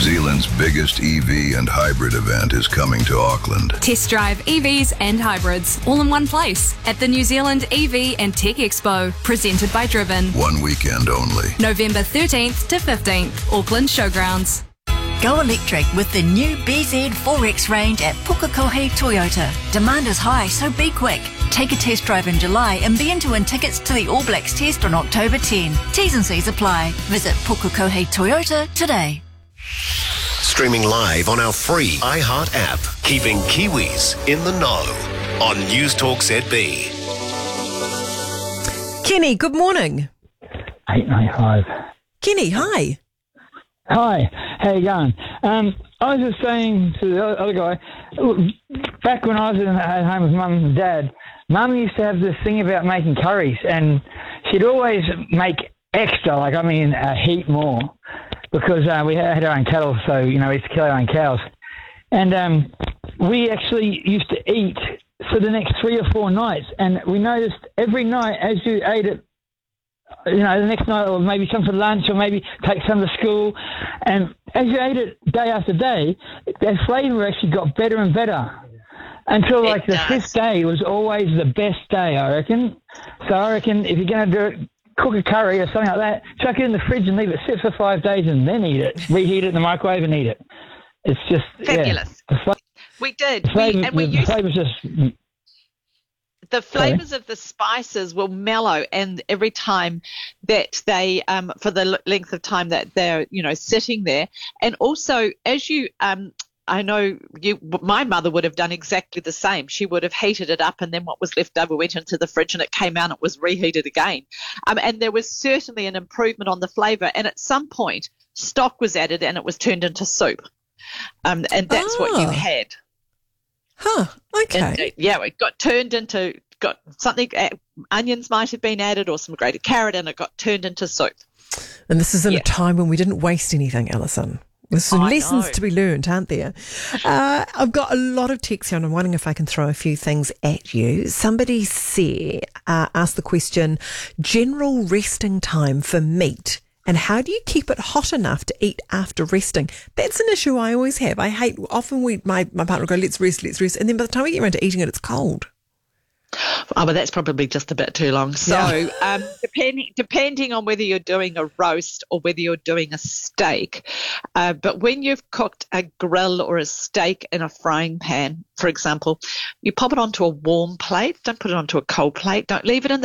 Zealand's biggest EV and hybrid event is coming to Auckland. Test drive EVs and hybrids all in one place at the New Zealand EV and Tech Expo, presented by Driven. One weekend only. November 13th to 15th, Auckland Showgrounds. Go electric with the new BZ4X range at Pukekohe Toyota. Demand is high, so be quick. Take a test drive in July and be in to win tickets to the All Blacks test on October 10. T's and C's apply. Visit Pukekohe Toyota today. Streaming live on our free iHeart app. Keeping Kiwis in the know on News Talk ZB. Kenny, good morning. 895. Kenny, hi. Hi, how you going? I was just saying to the other guy, back when I was at home with Mum and Dad, Mum used to have this thing about making curries, and she'd always make extra, a heap more, because we had our own cattle, so, we used to kill our own cows. And we actually used to eat for the next 3 or 4 nights, and we noticed every night as you ate it, the next night, or maybe some for lunch, or maybe take some to school. And as you ate it day after day, their flavour actually got better and better until the fifth day was always the best day, I reckon. So I reckon if you're going to do it, cook a curry or something like that, chuck it in the fridge and leave it sit for 5 days and then eat it. Reheat it in the microwave and eat it. It's just fabulous. Yeah, we did. The flavours of the spices will mellow, and every time that they, for the length of time that they're, sitting there, and also as you, I know my mother would have done exactly the same. She would have heated it up, and then what was left over went into the fridge, and it came out and it was reheated again. And there was certainly an improvement on the flavour, and at some point stock was added and it was turned into soup, and that's what you had. Huh, okay. And, it got turned into, something, onions might have been added or some grated carrot, and it got turned into soup. And this is in a time when we didn't waste anything, Alison. There's some lessons to be learned, aren't there? I've got a lot of texts here, and I'm wondering if I can throw a few things at you. Somebody asked the question, general resting time for meat. And how do you keep it hot enough to eat after resting? That's an issue I always have. I hate, often my partner will go, let's rest. And then by the time we get around to eating it, it's cold. Oh, but that's probably just a bit too long. So depending on whether you're doing a roast or whether you're doing a steak, but when you've cooked a grill or a steak in a frying pan, for example, you pop it onto a warm plate. Don't put it onto a cold plate. Don't leave it in the